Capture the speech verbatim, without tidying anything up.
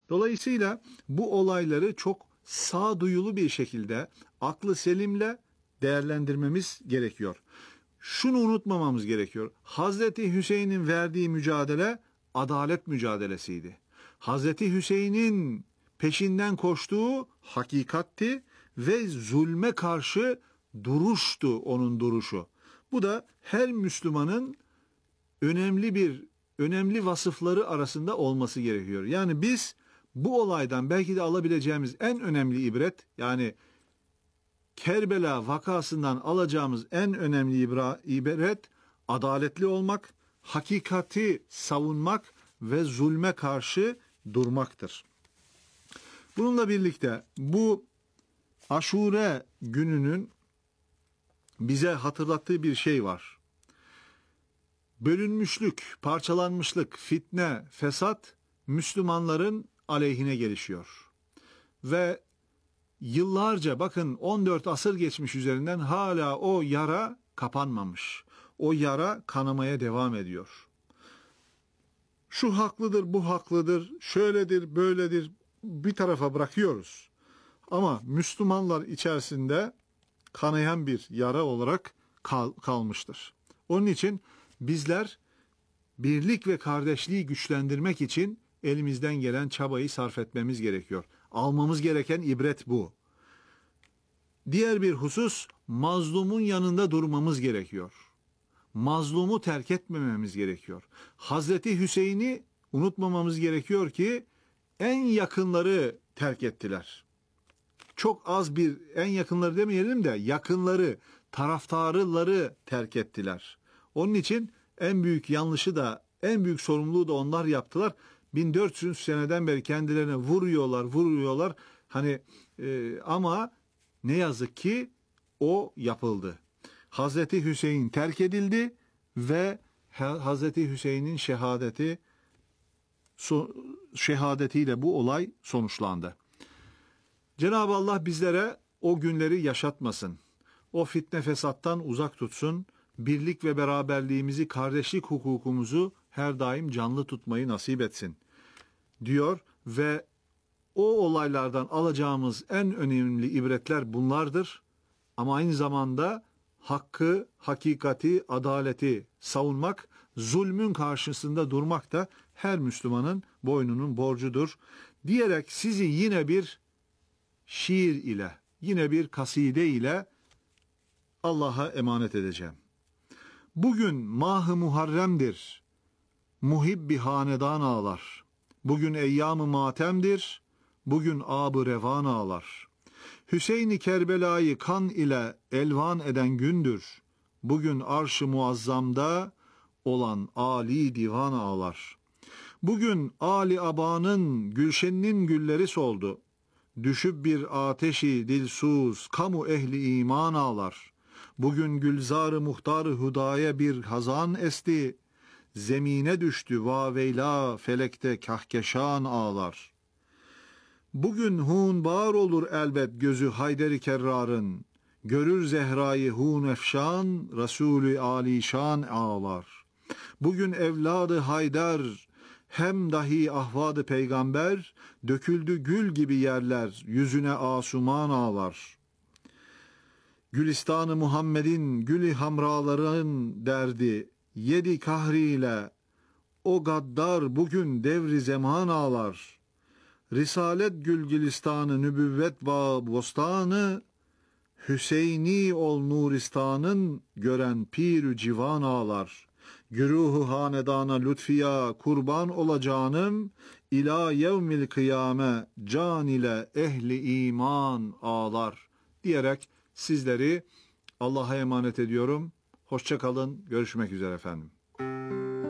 Dolayısıyla bu olayları çok sağduyulu bir şekilde aklı selimle değerlendirmemiz gerekiyor. Şunu unutmamamız gerekiyor. Hazreti Hüseyin'in verdiği mücadele adalet mücadelesiydi. Hazreti Hüseyin'in peşinden koştuğu hakikatti ve zulme karşı duruştu onun duruşu. Bu da her Müslümanın önemli bir önemli vasıfları arasında olması gerekiyor. Yani biz bu olaydan belki de alabileceğimiz en önemli ibret, yani Kerbela vakasından alacağımız en önemli ibret adaletli olmak, hakikati savunmak ve zulme karşı durmaktır. Bununla birlikte bu Aşure gününün bize hatırlattığı bir şey var. Bölünmüşlük, parçalanmışlık, fitne, fesat Müslümanların aleyhine gelişiyor. Ve yıllarca, bakın on dört asır geçmiş üzerinden, hala o yara kapanmamış. O yara kanamaya devam ediyor. Şu haklıdır, bu haklıdır, şöyledir, böyledir bir tarafa bırakıyoruz. Ama Müslümanlar içerisinde kanayan bir yara olarak kal- kalmıştır. Onun için bizler birlik ve kardeşliği güçlendirmek için elimizden gelen çabayı sarf etmemiz gerekiyor. Almamız gereken ibret bu. Diğer bir husus, mazlumun yanında durmamız gerekiyor. Mazlumu terk etmememiz gerekiyor. Hazreti Hüseyin'i unutmamamız gerekiyor ki en yakınları terk ettiler. Çok az bir, en yakınları demeyelim de yakınları, taraftarıları terk ettiler. Onun için en büyük yanlışı da, en büyük sorumluluğu da onlar yaptılar. bin dört yüz seneden beri kendilerine vuruyorlar, vuruyorlar. Hani e, ama ne yazık ki o yapıldı. Hazreti Hüseyin terk edildi ve Hazreti Hüseyin'in şehadeti şehadetiyle bu olay sonuçlandı. Cenab-ı Allah bizlere o günleri yaşatmasın. O fitne fesattan uzak tutsun. Birlik ve beraberliğimizi, kardeşlik hukukumuzu her daim canlı tutmayı nasip etsin diyor ve o olaylardan alacağımız en önemli ibretler bunlardır. Ama aynı zamanda hakkı, hakikati, adaleti savunmak, zulmün karşısında durmak da her Müslümanın boynunun borcudur diyerek sizi yine bir şiir ile, yine bir kaside ile Allah'a emanet edeceğim. Bugün mah-ı Muharrem'dir, muhibbi hanedan ağlar. Bugün eyyam-ı matemdir, bugün ab-ı revan ağlar. Hüseyin-i Kerbela'yı kan ile elvan eden gündür. Bugün arş-ı muazzamda olan Ali divan ağlar. Bugün Ali Aba'nın gülşeninin gülleri soldu. Düşüp bir ateşi dilsuz kamu ehli iman ağlar. Bugün gülzar-ı muhtar-ı hudaya bir hazan esti. Zemine düştü vaveyla felekte kahkeşan ağlar. Bugün hun bağır olur elbet gözü Hayderi Kerrar'ın. Görür Zehra'yı hun efşan, Resulü Alişan ağlar. Bugün evladı Haydar, hem dahi ahvadı peygamber, döküldü gül gibi yerler, yüzüne asuman ağlar. Gülistanı Muhammed'in gülü hamraların derdi, yedi kahriyle, o gaddar bugün devri zaman ağlar. Risalet gül gülistanı, nübüvvet bağı bostanı, Hüseyni ol nuristanın gören pir-ü civan ağlar. Güruhu hanedana lütfiya kurban olacağım, ila yevmil kıyame can ile ehli iman ağlar diyerek sizleri Allah'a emanet ediyorum. Hoşça kalın. Görüşmek üzere efendim.